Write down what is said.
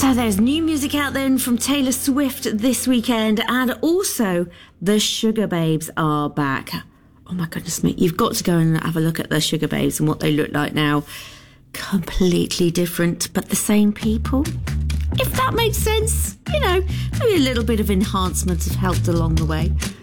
So there's new music out then from Taylor Swift this weekend, and also the Sugar Babes are back. Oh my goodness me, you've got to go and have a look at the Sugar Babes and what they look like now. Completely different, but the same people, if that makes sense. You know, maybe a little bit of enhancement has helped along the way.